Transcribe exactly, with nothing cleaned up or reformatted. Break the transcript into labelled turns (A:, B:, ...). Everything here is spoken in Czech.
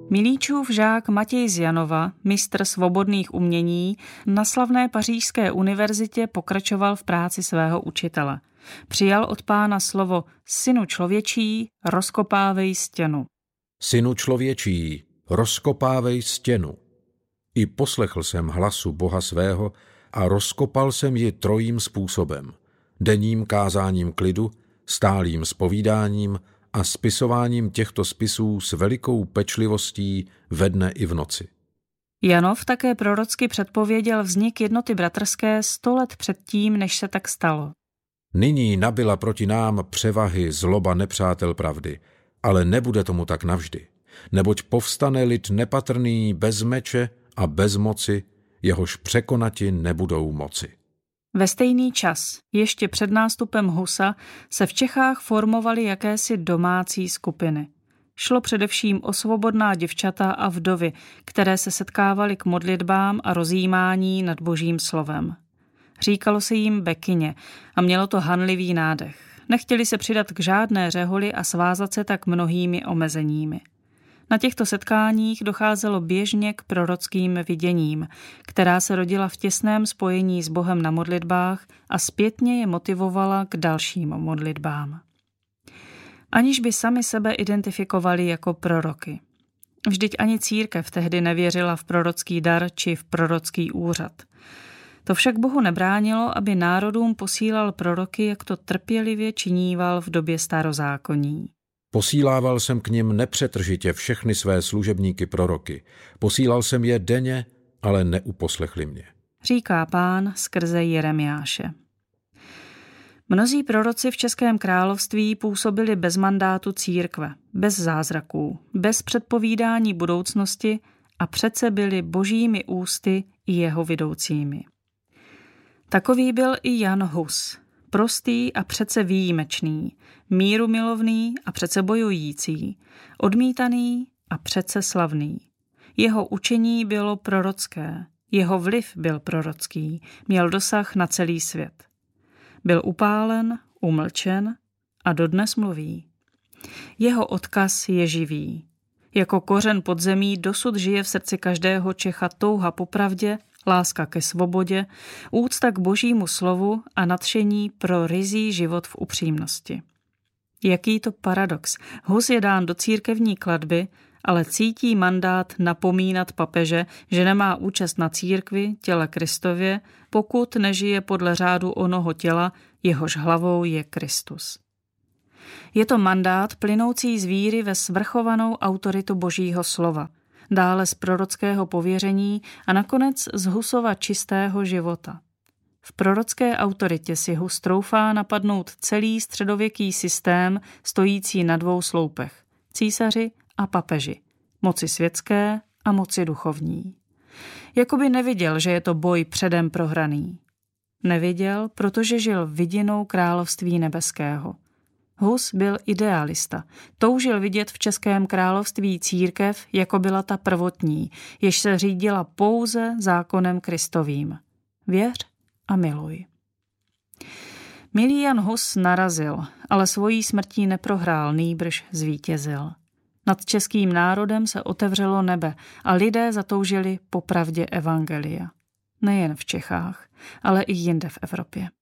A: Milíčův žák Matěj z Janova, mistr svobodných umění, na slavné pařížské univerzitě pokračoval v práci svého učitele. Přijal od Pána slovo: Synu člověčí, rozkopávej stěnu.
B: Synu člověčí, rozkopávej stěnu. I poslechl jsem hlasu Boha svého a rozkopal jsem ji trojím způsobem. Denním kázáním klidu, stálým zpovídáním a spisováním těchto spisů s velikou pečlivostí ve dne i v noci.
A: Janov také prorocky předpověděl vznik jednoty bratrské sto let předtím, než se tak stalo.
B: Nyní nabyla proti nám převahy zloba nepřátel pravdy, ale nebude tomu tak navždy, neboť povstane lid nepatrný bez meče a bez moci, jehož překonati nebudou moci.
A: Ve stejný čas, ještě před nástupem Husa, se v Čechách formovaly jakési domácí skupiny. Šlo především o svobodná děvčata a vdovy, které se setkávaly k modlitbám a rozjímání nad Božím slovem. Říkalo se jim bekyně a mělo to hanlivý nádech. Nechtěli se přidat k žádné řeholi a svázat se tak mnohými omezeními. Na těchto setkáních docházelo běžně k prorockým viděním, která se rodila v těsném spojení s Bohem na modlitbách a zpětně je motivovala k dalším modlitbám. Aniž by sami sebe identifikovali jako proroky. Vždyť ani církev tehdy nevěřila v prorocký dar či v prorocký úřad. To však Bohu nebránilo, aby národům posílal proroky, jak to trpělivě činíval v době starozákonní.
B: Posílával jsem k nim nepřetržitě všechny své služebníky proroky. Posílal jsem je denně, ale neuposlechli mě.
A: Říká Pán skrze Jeremiáše. Mnozí proroci v Českém království působili bez mandátu církve, bez zázraků, bez předpovídání budoucnosti a přece byli božími ústy i jeho vidoucími. Takový byl i Jan Hus, prostý a přece výjimečný, mírumilovný a přece bojující, odmítaný a přece slavný. Jeho učení bylo prorocké, jeho vliv byl prorocký, měl dosah na celý svět. Byl upálen, umlčen a dodnes mluví. Jeho odkaz je živý. Jako kořen podzemí dosud žije v srdci každého Čecha touha po pravdě, láska ke svobodě, úcta k božímu slovu a nadšení pro ryzí život v upřímnosti. Jaký to paradox. Hus je dán do církevní klatby, ale cítí mandát napomínat papeže, že nemá účast na církvi, těle Kristově, pokud nežije podle řádu onoho těla, jehož hlavou je Kristus. Je to mandát plynoucí z víry ve svrchovanou autoritu Božího slova, dále z prorockého pověření a nakonec z Husova čistého života. V prorocké autoritě si Hus troufá napadnout celý středověký systém stojící na dvou sloupech, císaři a papeži, moci světské a moci duchovní. Jakoby neviděl, že je to boj předem prohraný. Neviděl, protože žil vidinou království nebeského. Hus byl idealista, toužil vidět v Českém království církev, jako byla ta prvotní, jež se řídila pouze zákonem Kristovým. Věř a miluj. Milý Jan Hus narazil, ale svojí smrtí neprohrál, nýbrž zvítězil. Nad českým národem se otevřelo nebe a lidé zatoužili po pravdě evangelia. Nejen v Čechách, ale i jinde v Evropě.